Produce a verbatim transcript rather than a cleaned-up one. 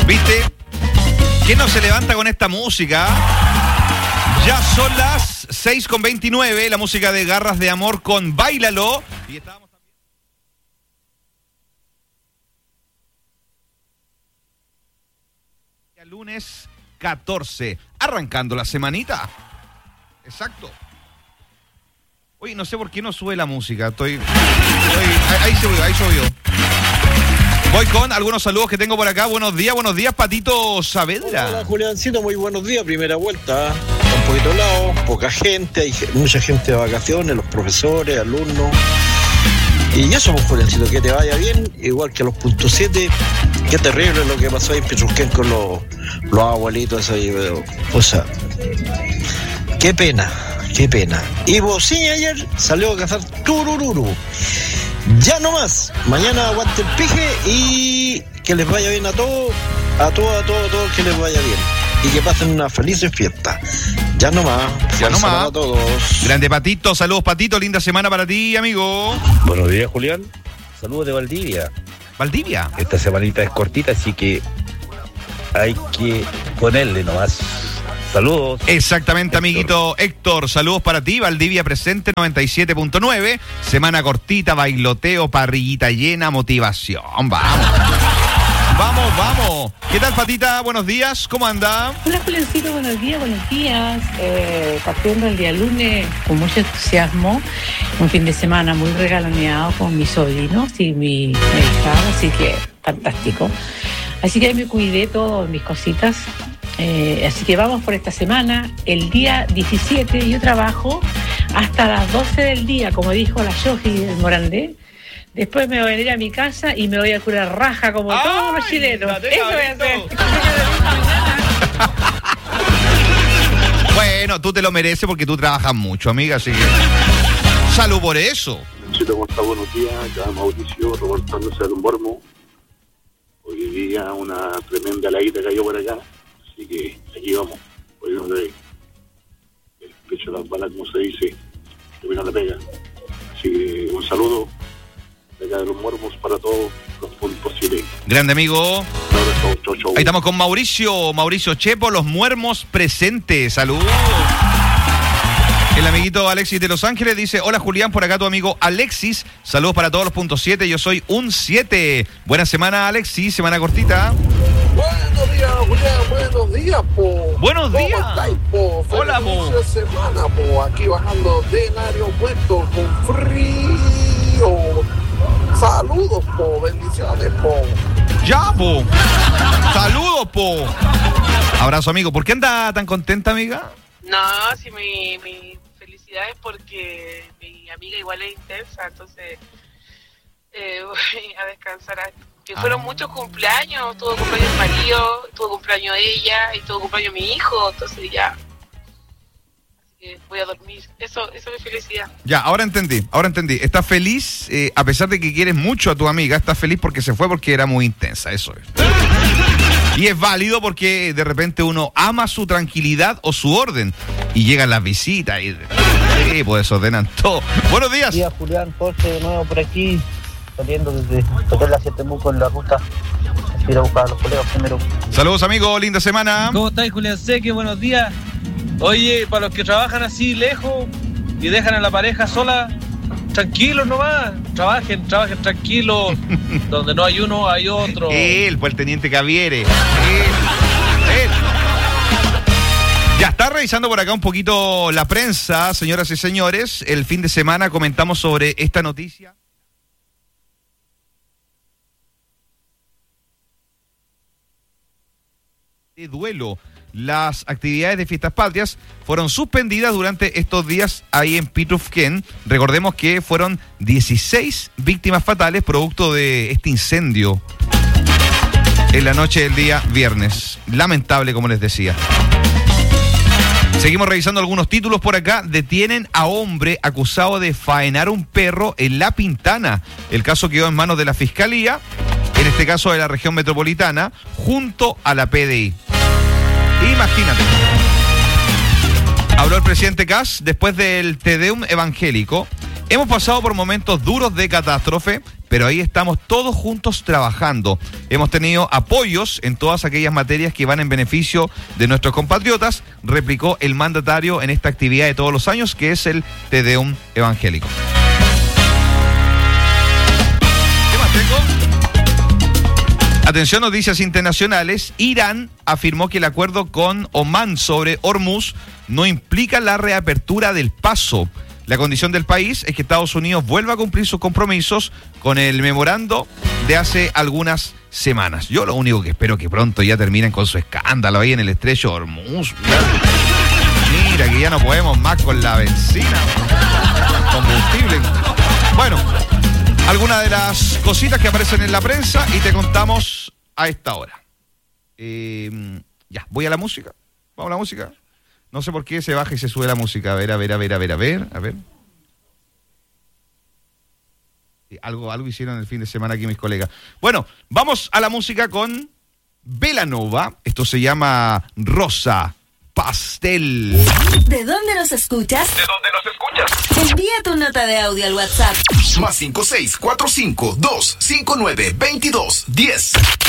¿Viste? ¿Quién no se levanta con esta música? Ya son las seis con veintinueve, la música de Garras de Amor con Báilalo. Y estábamos también... El lunes catorce, arrancando la semanita. Exacto. Oye, no sé por qué no sube la música. Estoy... estoy ahí, ahí subió, ahí subió. Voy con algunos saludos que tengo por acá. Buenos días, buenos días, Patito Saavedra. Hola, Juliancito, muy buenos días. Primera vuelta. Está un poquito helado, poca gente, hay mucha gente de vacaciones, los profesores, alumnos. Y eso, pues, Juliancito, que te vaya bien, igual que los puntos siete. Qué terrible lo que pasó ahí en Petrusquén con los, los abuelitos ahí, pero, o sea, qué pena, qué pena. Y vos sí, ayer salió a cazar turururu. Ya no más. Mañana aguante el pije y que les vaya bien a todos, a todos, a todos, a todos, que les vaya bien. Y que pasen una feliz fiesta. Ya no más. Ya no más. A todos. Grande Patito, saludos Patito, linda semana para ti, amigo. Buenos días, Julián. Saludos de Valdivia. Valdivia. Esta semanita es cortita, así que hay que ponerle nomás. Saludos. Exactamente, Héctor. Amiguito Héctor, saludos para ti, Valdivia presente noventa y siete punto nueve, semana cortita, bailoteo, parrillita llena, motivación, vamos. Vamos, vamos. ¿Qué tal, Patita? Buenos días, ¿cómo anda? Hola, Juliancito, buenos días, buenos días. Eh, partiendo el día lunes con mucho entusiasmo, un fin de semana muy regaloneado con mis sobrinos y mi, mi hija, así que fantástico. Así que ahí me cuidé todas mis cositas. Eh, así que vamos por esta semana. El día diecisiete yo trabajo hasta las doce del día, como dijo la Yoji del Morandé. Después me voy a ir a mi casa y me voy a curar raja como ¡ay, todos los chilenos! Eso voy a hacer. Bueno, tú te lo mereces porque tú trabajas mucho, amiga, así que salud por eso. Sí, ¿cómo está? Buenos días, acá Mauricio, reportándose del Mormo. Hoy día una tremenda laguita cayó por acá. Así que aquí vamos, poniendo el pecho de las balas, como se dice, que viene la pega. Así que un saludo de acá de los Muermos para todos los puntos posibles. Grande amigo. Chau, chau, chau. Ahí estamos con Mauricio, Mauricio Chepo, los Muermos presentes. Saludos. El amiguito Alexis de Los Ángeles dice: hola Julián, por acá tu amigo Alexis. Saludos para todos los puntos siete, yo soy un siete. Buena semana, Alexis, semana cortita. Buenos días, Julián, buenos días, po. Buenos días. ¿Cómo estáis, po? Hola, po. Feliz semana, po. Aquí bajando del aeropuerto con frío. Saludos, po. Bendiciones, po. Ya, po. Saludos, po. Abrazo, amigo. ¿Por qué anda tan contenta, amiga? No, si mi, mi felicidad es porque mi amiga igual es intensa, entonces eh, voy a descansar a que fueron ah. muchos cumpleaños, tuvo cumpleaños mi marido, tuvo cumpleaños ella y tuvo cumpleaños mi hijo, entonces ya, así que voy a dormir, eso, eso es mi felicidad. Ya, ahora entendí, ahora entendí, estás feliz, eh, a pesar de que quieres mucho a tu amiga, estás feliz porque se fue porque era muy intensa, eso es. Y es válido porque de repente uno ama su tranquilidad o su orden y llegan las visitas y eh, pues desordenan todo. Buenos días. Buenos días, Julián, Jorge, de nuevo por aquí. Saliendo desde Hotel La Siete Muco en la ruta. Ir a buscar a los colegas primero. Saludos, amigo, linda semana. ¿Cómo estáis, Julián Seque? Buenos días. Oye, para los que trabajan así lejos y dejan a la pareja sola, tranquilos nomás. Trabajen, trabajen tranquilos. Donde no hay uno, hay otro. Él, pues el teniente Caviere. Él, él. Ya está revisando por acá un poquito la prensa, señoras y señores. El fin de semana comentamos sobre esta noticia. De duelo. Las actividades de Fiestas Patrias fueron suspendidas durante estos días ahí en Petrusquén. Recordemos que fueron dieciséis víctimas fatales producto de este incendio en la noche del día viernes. Lamentable, como les decía. Seguimos revisando algunos títulos por acá. Detienen a hombre acusado de faenar un perro en La Pintana. El caso quedó en manos de la Fiscalía, en este caso de la región metropolitana, junto a la P D I. Imagínate. Habló el presidente Kast después del Te Deum evangélico. Hemos pasado por momentos duros de catástrofe, pero ahí estamos todos juntos trabajando. Hemos tenido apoyos en todas aquellas materias que van en beneficio de nuestros compatriotas, replicó el mandatario en esta actividad de todos los años, que es el Te Deum evangélico. ¿Qué más tengo? Atención, noticias internacionales. Irán afirmó que el acuerdo con Omán sobre Hormuz no implica la reapertura del paso. La condición del país es que Estados Unidos vuelva a cumplir sus compromisos con el memorando de hace algunas semanas. Yo lo único que espero que pronto ya terminen con su escándalo ahí en el estrecho de Hormuz. Mira que ya no podemos más con la benzina, combustible. Bueno, algunas de las cositas que aparecen en la prensa y te contamos a esta hora. Eh, ya, voy a la música. Vamos a la música. No sé por qué se baja y se sube la música. A ver, a ver, a ver, a ver, a ver, a ver. Sí, algo, algo hicieron el fin de semana aquí mis colegas. Bueno, vamos a la música con Belanova. Esto se llama Rosa Pastel. ¿De dónde nos escuchas? ¿De dónde nos escuchas? Envía tu nota de audio al WhatsApp. Más cinco seis cuatro cinco dos cinco nueve veintidós diez.